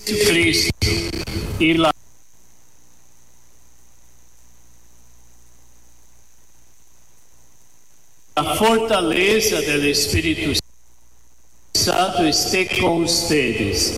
Cristo y la fortaleza del Espíritu Santo esté con ustedes.